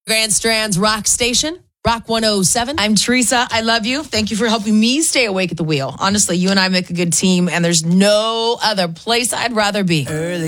Grand Strand's Rock Station, Rock 107. I'm Teresa. I love you. Thank you for helping me stay awake at the wheel. Honestly, you and I make a good team, and there's no other place I'd rather be. Early